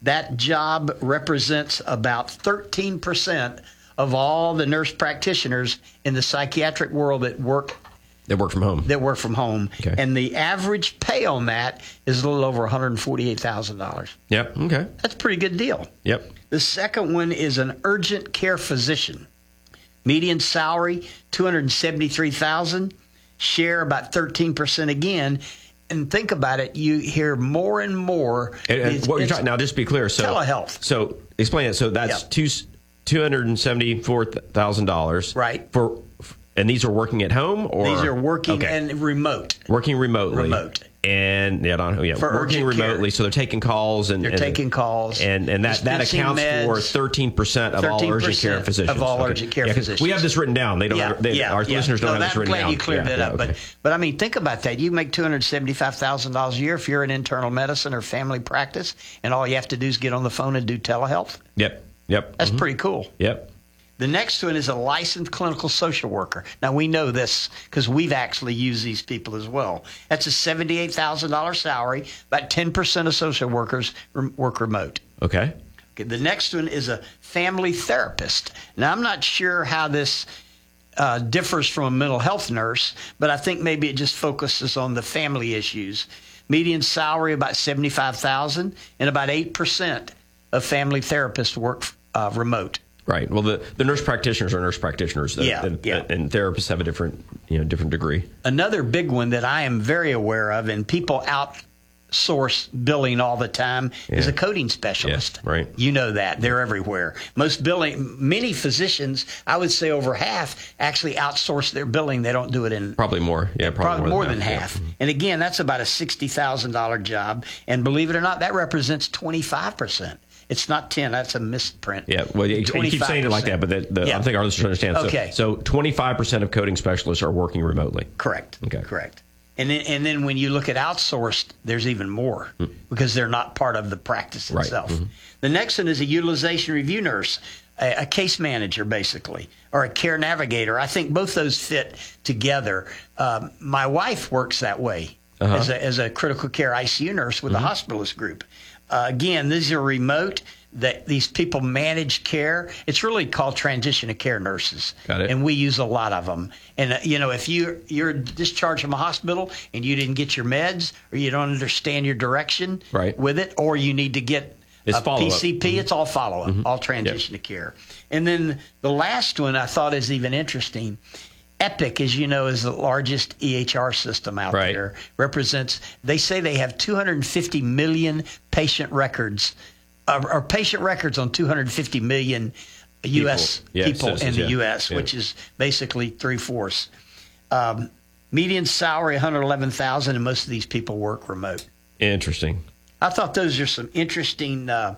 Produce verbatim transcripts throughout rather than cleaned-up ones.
That job represents about thirteen percent of all the nurse practitioners in the psychiatric world that work That work from home. that work from home. Okay. And the average pay on that is a little over one hundred forty-eight thousand dollars. Yep. Okay. That's a pretty good deal. Yep. The second one is an urgent care physician. Median salary, two hundred seventy-three thousand dollars. Share about thirteen percent again. And think about it, you hear more and more. And, and it's, what you're it's talking now, just to be clear. So telehealth. So explain it. So that's Yep. two two hundred and seventy four thousand dollars. Right. For and these are working at home, or These are working okay. and remote. working remotely. Remote. And yeah, don't, yeah For working urgent care. remotely, so they're taking calls and They're and, taking calls. and and that, that dispensing accounts meds, for thirteen percent of all urgent care thirteen percent physicians. of all Okay. urgent care Yeah, 'cause physicians. We have this written down. They don't. Yeah, they, yeah, our yeah. listeners don't no, have that, this written I'm glad down. you cleared yeah, that yeah, up. okay. But but I mean, think about that. You make two hundred seventy-five thousand dollars a year if you're in internal medicine or family practice, and all you have to do is get on the phone and do telehealth. Yep. Yep. That's Mhm. pretty cool. Yep. The next one is a licensed clinical social worker. Now, we know this because we've actually used these people as well. That's a seventy-eight thousand dollars salary. About ten percent of social workers rem- work remote. Okay. Okay, the next one is a family therapist. Now, I'm not sure how this uh, differs from a mental health nurse, but I think maybe it just focuses on the family issues. Median salary about seventy-five thousand dollars, and about eight percent of family therapists work uh, remote. Right. Well, the, the nurse practitioners are nurse practitioners. Yeah, and, yeah. and therapists have a different, you know, different degree. Another big one that I am very aware of, and people outsource billing all the time, is Yeah. a coding specialist. Yeah, right. You know that. They're everywhere. Most billing, many physicians, I would say over half, actually outsource their billing. They don't do it in Probably more. Yeah, probably, probably more than yeah. half. And again, that's about a sixty thousand dollars job. And believe it or not, that represents twenty-five percent. It's not ten. That's a misprint. Yeah, well, you, you keep saying it like that, but the, the, Yeah. I think our listeners understand. So, Okay. So twenty-five percent of coding specialists are working remotely. Correct. Okay. Correct. And then, and then when you look at outsourced, there's even more because they're not part of the practice Right. itself. Mm-hmm. The next one is a utilization review nurse, a, a case manager, basically, or a care navigator. I think both those fit together. Um, my wife works that way Uh-huh. as, a, as a critical care I C U nurse with Mm-hmm. a hospitalist group. Uh, again, these are remote. That these people manage care. It's really called transition of care nurses. Got it. And we use a lot of them. And, uh, you know, if you, you're discharged from a hospital and you didn't get your meds or you don't understand your direction Right. with it, or you need to get It's a follow-up. P C P, Mm-hmm. it's all follow-up, mm-hmm. all transition Yep. to care. And then the last one I thought is even interesting. Epic, as you know, is the largest E H R system out Right. there. Represents, they say they have two hundred fifty million patient records, uh, or patient records on two hundred fifty million U S People. Yeah, people in citizens, the yeah. U S, Yeah. which is basically three-fourths. Um, median salary, one hundred eleven thousand dollars, and most of these people work remote. Interesting. I thought those are some interesting uh,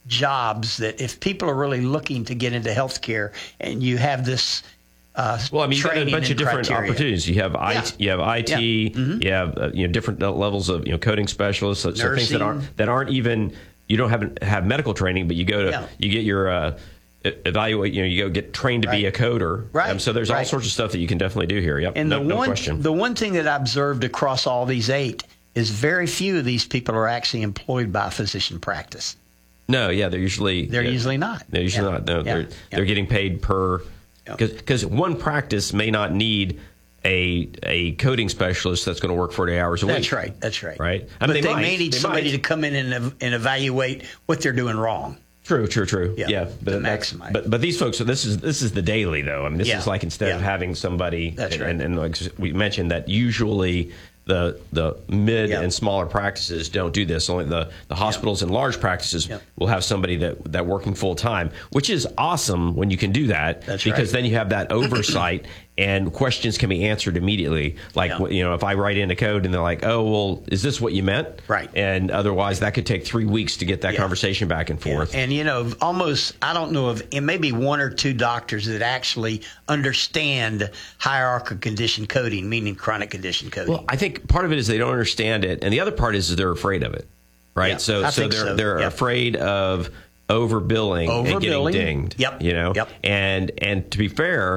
jobs that if people are really looking to get into healthcare and you have this uh, Well, I mean, you've got a training bunch of and different criteria. opportunities. You have I T, Yeah. you have I T, Yeah. Mm-hmm. you have uh, you know different levels of you know coding specialists, so, so things that Nursing. aren't that aren't even you don't have have medical training, but you go to Yeah. you get your uh, e- evaluate. You know, you go get trained to be a Right. coder. Right. Um, so there's all Right. sorts of stuff that you can definitely do here. Yep. And no, the no one, question. the one thing that I observed across all these eight is very few of these people are actually employed by a physician practice. no, yeah, they're usually They're yeah, usually not. They're usually Yeah. not. No, Yeah. they're Yeah. they're getting paid per Yeah. because one practice may not need a a coding specialist that's going to work forty hours a week. That's right. That's right. Right. I But mean, they, might, may need they somebody might. to come in and, ev- and evaluate what they're doing wrong. True, true, true. Yeah, Yeah, to but that's- maximize. But but these folks, so this is this is the daily though. I mean, this Yeah. is like instead of Yeah. having somebody, That's and, right. and, and like we mentioned that usually the the mid Yeah. and smaller practices don't do this. Only the, the hospitals and large practices Yeah. will have somebody that that working full time, which is awesome when you can do that. That's because right. then you have that oversight and questions can be answered immediately. Like Yeah. you know, if I write in a code and they're like, "Oh, well, is this what you meant?" Right. And otherwise, that could take three weeks to get that Yeah. conversation back and forth. And, you know, almost, I don't know of, and maybe one or two doctors that actually understand hierarchical condition coding, meaning chronic condition coding. Well, I think part of it is they don't understand it, and the other part is they're afraid of it, right? Yeah, so, I so think they're so. they're Yeah. afraid of overbilling and getting Overbilling. dinged. Yep. You know. Yep. And and to be fair,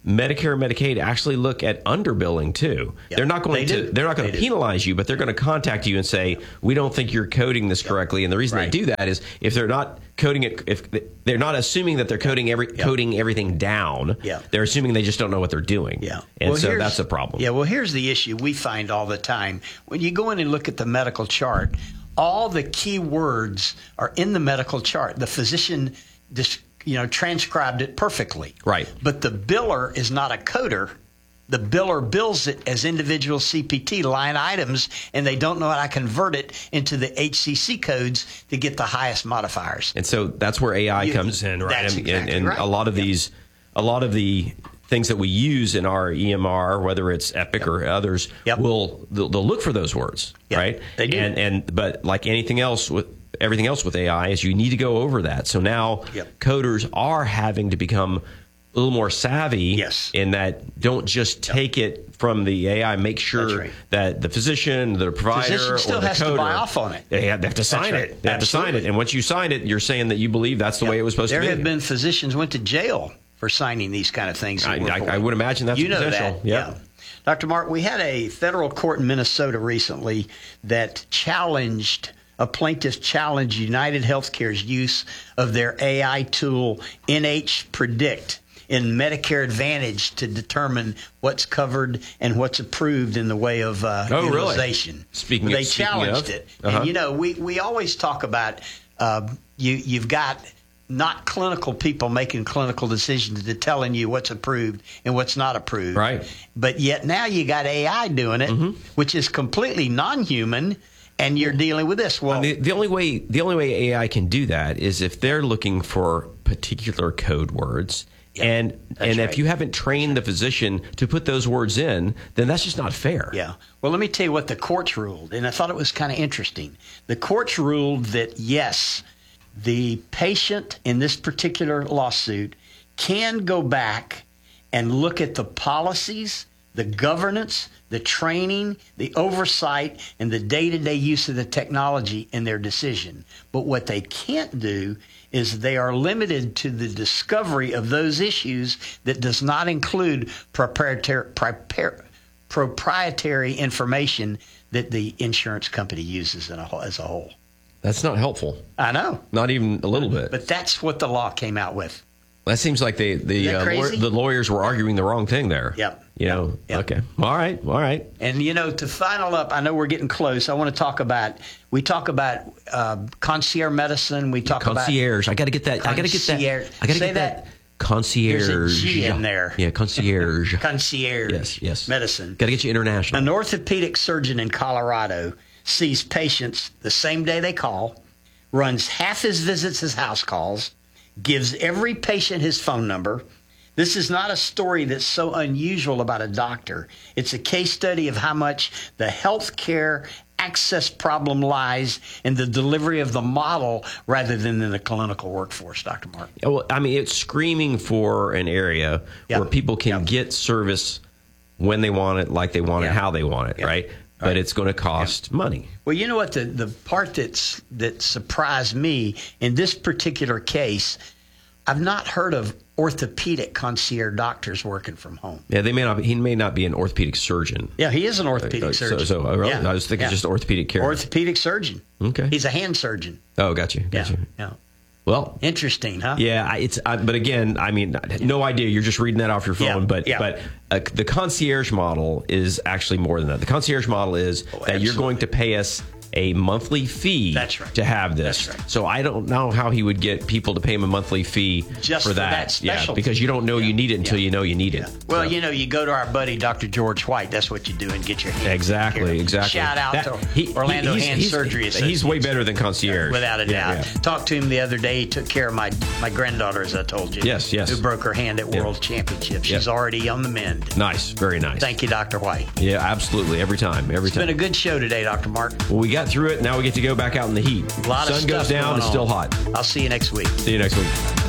Medicare and Medicaid actually look at underbilling too. Yep, they're not going they to do. they're not going They to do. penalize you, but they're going to contact you and say, we don't think you're coding this correctly. And the reason Right. they do that is if they're not coding it, if they're not assuming that they're coding every Yep. coding everything down, Yep. they're assuming they just don't know what they're doing. Yeah. And Well, so here's- that's a problem. Yeah, well, here's the issue we find all the time. When you go in and look at the medical chart, all the key words are in the medical chart. The physician dis- you know, transcribed it perfectly. Right. But the biller is not a coder. The biller bills it as individual C P T line items, and they don't know how to convert it into the H C C codes to get the highest modifiers. And so that's where A I You- comes in, right? that's and exactly and right. a lot of Yep. these, a lot of the things that we use in our E M R, whether it's Epic Yep. or others, Yep. will they'll, they'll look for those words, Yep, right? they do. And and but like anything else with everything else with A I is you need to go over that. So now Yep. coders are having to become a little more savvy Yes. in that don't just take it from the A I. Make sure That's right. that the physician, the provider, Physician still or the has coder, to buy off on it. They have, they have to sign right. it. They have to sign it. Absolutely. And once you sign it, you're saying that you believe that's the way it was supposed there to be. have been physicians went to jail for signing these kind of things. that I- were I- for- I would imagine that's you know potential. that, Yep. yeah. Doctor Mark, we had a federal court in Minnesota recently that challenged a plaintiff challenged United Healthcare's use of their A I tool N H Predict in Medicare Advantage to determine what's covered and what's approved in the way of uh, Oh, really? utilization. Speaking they of- speaking challenged of, it, uh-huh. and you know we we always talk about uh, you you've got not clinical people making clinical decisions to telling you what's approved and what's not approved. Right. But yet now you got A I doing it, Mm-hmm. which is completely non-human, and you're dealing with this. Well, the, the only way the only way A I can do that is if they're looking for particular code words. Yeah, and that's and right. if you haven't trained the physician to put those words in, then that's just not fair. yeah. Well, let me tell you what the courts ruled, and I thought it was kind of interesting. The courts ruled that yes, the patient in this particular lawsuit can go back and look at the policies, the governance, the training, the oversight, and the day-to-day use of the technology in their decision. But what they can't do is they are limited to the discovery of those issues that does not include proprietary, prepar- proprietary information that the insurance company uses in a, whole- as a whole. That's not helpful. I know, Not even a little bit. but that's what the law came out with. That seems like they, the Isn't that uh, law- crazy? the lawyers were arguing the wrong thing there. Yep. You know. Yep. Okay. All right. All right. And, you know, to final up, I know we're getting close. I want to talk about, we talk about uh, concierge medicine. We talk Concierge. I got to get that. I got to get that. Concierge. I got to Say get that. that. Concierge. There's a G in there. Yeah. Concierge. about concierge yes. Yes. medicine. Got to get you international. An orthopedic surgeon in Colorado sees patients the same day they call, runs half his visits as house calls, gives every patient his phone number. This is not a story that's so unusual about a doctor. It's a case study of how much the healthcare access problem lies in the delivery of the model rather than in the clinical workforce, Doctor Mark. Well, I mean, it's screaming for an area Yep. where people can Yep. get service when they want it, like they want Yeah. it, how they want it, Yep. right? But Right. it's going to cost money. Well, you know what? The, the part that's, that surprised me in this particular case, I've not heard of orthopedic concierge doctors working from home. Yeah, they may not. Be, he may not be an orthopedic surgeon. Yeah, he is an orthopedic Uh, so, surgeon. so, uh, really? Yeah, I was thinking yeah. just orthopedic care. Orthopedic surgeon. Okay. He's a hand surgeon. Oh, got you. Got Yeah. you. Yeah. Well, Interesting, huh? yeah, I- it's. I, but again, I mean, no idea. You're just reading that off your phone. Yeah, But yeah. but uh, the concierge model is actually more than that. The concierge model is Oh, that you're absolutely. going to pay us a monthly fee That's right. to have this. That's right. So I don't know how he would get people to pay him a monthly fee Just for for that. that yeah, specialty. because you don't know you need it until you know you need it. Well, So- you know, you go to our buddy Doctor George White. That's what you do and get your hand Exactly, taken care of. exactly. Shout out That- to he- Orlando he's- Hand he's- Surgery He's Associates. way better than concierge, Without a Yeah, doubt. yeah. Talked to him the other day. He took care of my, my granddaughter, as I told you. Yes, yes. Who broke her hand at World Championships. She's Yeah. already on the mend. Nice, very nice. Thank you, Doctor White. Yeah, absolutely. Every time, every It's time. been a good show today, Doctor Mark. well, we got through it. Now we get to go back out in the heat. A lot Sun of goes stuff down. going It's still on. hot. I'll see you next week. See you next week.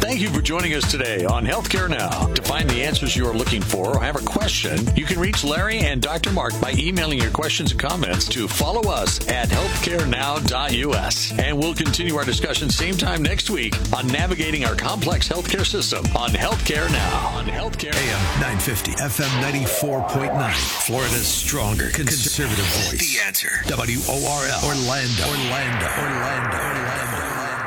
Thank you for joining us today on Healthcare Now. To find the answers you are looking for or have a question, you can reach Larry and Doctor Mark by emailing your questions and comments to follow us at healthcare now dot u s. And we'll continue our discussion same time next week on navigating our complex healthcare system on Healthcare Now. On Healthcare A M nine fifty, F M ninety-four point nine. Florida's stronger conservative voice. The Answer. W O R L. Orlando. Orlando. Orlando. Orlando.